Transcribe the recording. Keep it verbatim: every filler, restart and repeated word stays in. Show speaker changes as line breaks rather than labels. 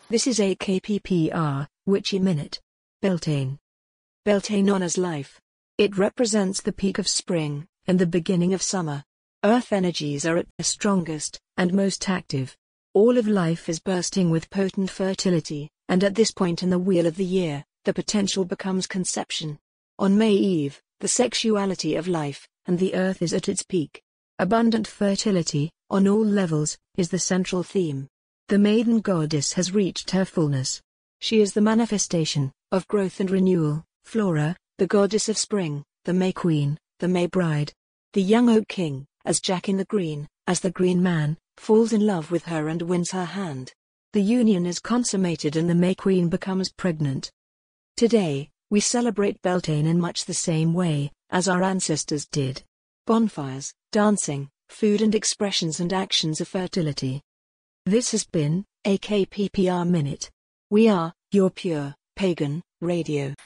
This is A K P P R, Witchy Minute. Beltane. Beltane honors life. It represents the peak of spring, and the beginning of summer. Earth energies are at their strongest, and most active. All of life is bursting with potent fertility, and at this point in the wheel of the year, the potential becomes conception. On May Eve, the sexuality of life, and the earth is at its peak. Abundant fertility, on all levels, is the central theme. The maiden goddess has reached her fullness. She is the manifestation of growth and renewal. Flora, the goddess of spring, the May Queen, the May Bride. The young Oak King, as Jack in the Green, as the Green Man, falls in love with her and wins her hand. The union is consummated and the May Queen becomes pregnant. Today, we celebrate Beltane in much the same way as our ancestors did. Bonfires, dancing, food and expressions and actions of fertility. This has been A K P P R Minute. We are your pure, pagan, radio.